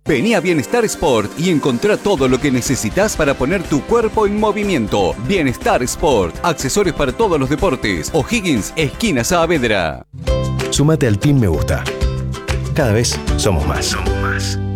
Vení a Bienestar Sport y encontrá todo lo que necesitas para poner tu cuerpo en movimiento. Bienestar Sport, accesorios para todos los deportes. O'Higgins, esquina Saavedra. Súmate al Team Me Gusta. Cada vez somos más.